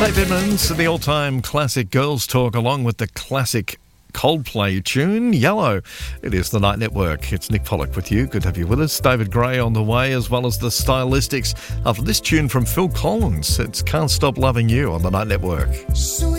Faith Edmonds, the all-time classic Girls Talk, along with the classic Coldplay tune, Yellow. It is the Night Network. It's Nick Pollock with you. Good to have you with us. David Gray on the way, as well as the Stylistics. After this tune from Phil Collins, it's Can't Stop Loving You on the Night Network.